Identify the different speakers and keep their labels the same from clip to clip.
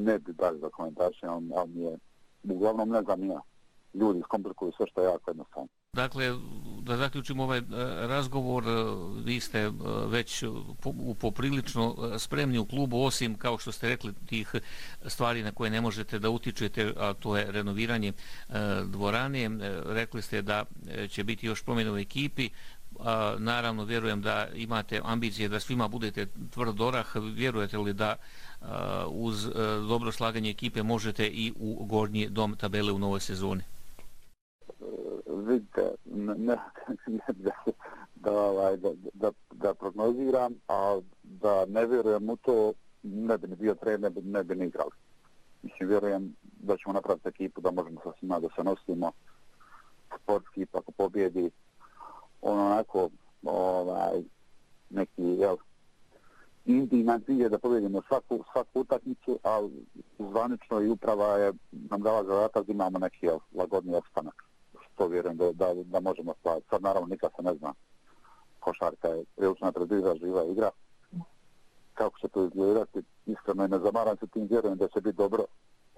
Speaker 1: ne bi baš za komentarišem, ali mi je, uglavnom ne znam ja, ljudi iskomplikuju sve što je jako jednostavno.
Speaker 2: Dakle, da zaključimo ovaj razgovor, vi ste već poprilično spremni u klubu, osim, kao što ste rekli, tih stvari na koje ne možete da utičete, a to je renoviranje dvorane. Rekli ste da će biti još promjene u ekipi. Naravno, vjerujem da imate ambicije da svima budete tvrd orah. Vjerujete li da uz dobro slaganje ekipe možete i u gornji dom tabele u novoj sezoni?
Speaker 1: Vidite, da prognoziram, a da ne vjerujem u to, ne bi ni bio trener, ne bi ni igrali. Mislim, vjerujem da ćemo napraviti ekipu, da možemo sa svima da se nosimo sportski, pa ako pobjedi, onako, neki, intiman cilj je da pobjedimo svaku utakmicu, ali zvanično i uprava je nam dala zadatak da imamo neki lagodni opstanak. To vjerujem da možemo stvariti. Sad naravno nikad se ne zna. Košarka je prilično neprediva, živa igra. Kako će to izgledati? Iskreno ne zamaram se tim, vjerujem da će biti dobro.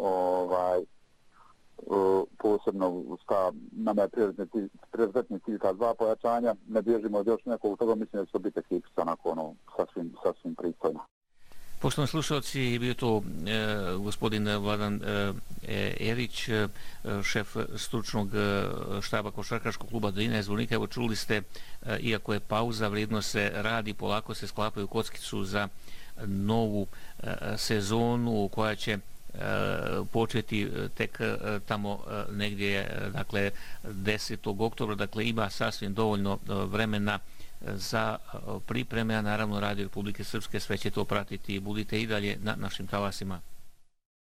Speaker 1: Posebno nama je prioritetni cilj ta 2 pojačanja. Ne bježimo od još nekog toga, mislim da će to biti ekipica onako sasvim pristojno.
Speaker 2: Poštovani slušalci, bio to gospodin Vladan Erić, šef stručnog štaba košarkaškog kluba Drina iz Zvornika. Evo, čuli ste, iako je pauza, vrijedno se radi, polako se sklapaju kockicu za novu sezonu koja će početi tek tamo negdje, dakle 10. oktobra, dakle ima sasvim dovoljno vremena za pripreme, a naravno Radio Republike Srpske sve će to pratiti. Budite i dalje na našim talasima.